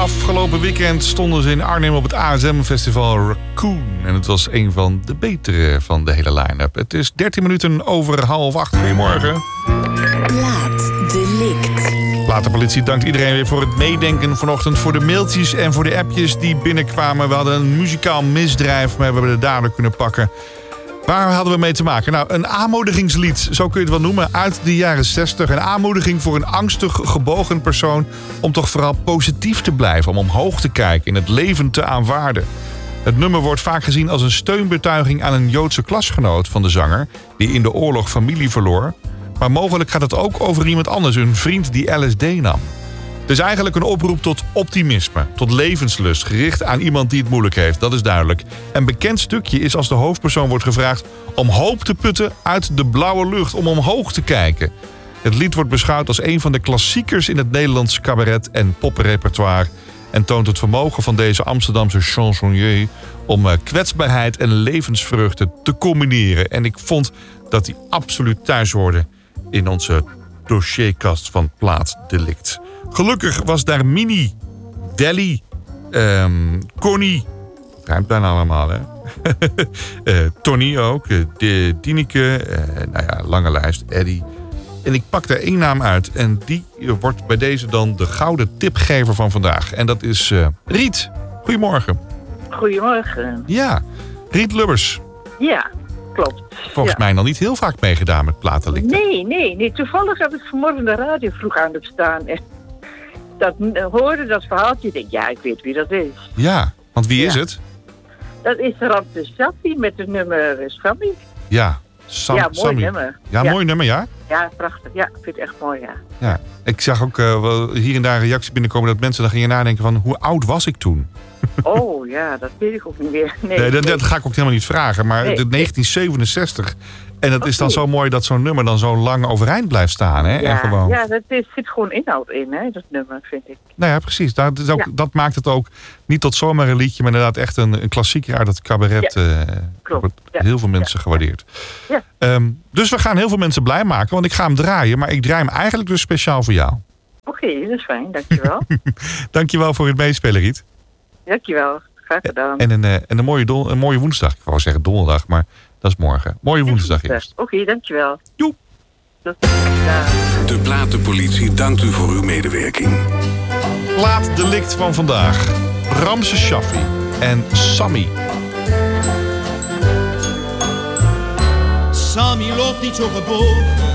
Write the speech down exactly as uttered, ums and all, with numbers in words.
Afgelopen weekend stonden ze in Arnhem op het A S M-festival Raccoon. En het was een van de betere van de hele line-up. Het is dertien minuten over half acht. Goedemorgen. Plaatsdelict. Platenpolitie dankt iedereen weer voor het meedenken vanochtend. Voor de mailtjes en voor de appjes die binnenkwamen. We hadden een muzikaal misdrijf, maar we hebben de dader kunnen pakken. Waar hadden we mee te maken? Nou, een aanmoedigingslied, zo kun je het wel noemen, uit de jaren zestig. Een aanmoediging voor een angstig gebogen persoon om toch vooral positief te blijven. Om omhoog te kijken, in het leven te aanvaarden. Het nummer wordt vaak gezien als een steunbetuiging aan een Joodse klasgenoot van de zanger, die in de oorlog familie verloor. Maar mogelijk gaat het ook over iemand anders, een vriend die L S D nam. Het is eigenlijk een oproep tot optimisme, tot levenslust, gericht aan iemand die het moeilijk heeft, dat is duidelijk. Een bekend stukje is als de hoofdpersoon wordt gevraagd om hoop te putten uit de blauwe lucht, om omhoog te kijken. Het lied wordt beschouwd als een van de klassiekers in het Nederlands cabaret- en poppenrepertoire en toont het vermogen van deze Amsterdamse chansonnier om kwetsbaarheid en levensvreugde te combineren. En ik vond dat die absoluut thuis hoorde in onze dossierkast van Plaatsdelict. Gelukkig was daar Mini, Delly, um, Connie, het ruimt bijna allemaal, hè? uh, Tony ook, uh, de Dineke, uh, nou ja, lange lijst, Eddie. En ik pak daar één naam uit en die wordt bij deze dan de gouden tipgever van vandaag. En dat is uh, Riet. Goedemorgen. Goedemorgen. Ja, Riet Lubbers. Ja, klopt. Volgens ja. mij nog niet heel vaak meegedaan met Plaatsdelict. Nee, nee, nee. Toevallig had ik vanmorgen de radio vroeg aan het staan. En dat uh, hoorde dat verhaaltje. Ik denk, ja, ik weet wie dat is. Ja, want wie is ja. het? Dat is Ramse Shaffi met het nummer Sammy. Ja, Sam, ja, mooi Sammy. nummer. Ja, ja, mooi nummer, ja? Ja, prachtig. Ja, ik vind het echt mooi, ja. Ja, ik zag ook uh, wel hier en daar reacties binnenkomen dat mensen dan gingen nadenken van hoe oud was ik toen? Oh ja, dat weet ik ook niet meer. Nee, nee, dat, nee. dat ga ik ook helemaal niet vragen. Maar Nee, de nee. negentien zevenenzestig. En het Okay. is dan zo mooi dat zo'n nummer dan zo lang overeind blijft staan. Hè? Ja, en gewoon... ja, dat is, zit gewoon inhoud in, hè, dat nummer, vind ik. Nou ja, precies. Dat, is ook, Ja. dat maakt het ook niet tot zomaar een liedje, maar inderdaad echt een, een klassieker uit het cabaret. Ja, uh, klopt. wordt Ja. heel veel mensen Ja. gewaardeerd. Ja. Um, dus we gaan heel veel mensen blij maken, want ik ga hem draaien. Maar ik draai hem eigenlijk dus speciaal voor jou. Oké, okay, dat is fijn, dankjewel. Dankjewel voor het meespelen, Riet. Dankjewel, graag gedaan. En een, uh, en een, mooie, don- een mooie woensdag. Ik wou zeggen donderdag, maar dat is morgen. Mooie woensdag eerst. Oké, okay, dankjewel. Joep. Tot ziens. De Platenpolitie dankt u voor uw medewerking. Plaatsdelict van vandaag. Ramse Shaffi en Sammy. Sammy loopt niet zo gebogen,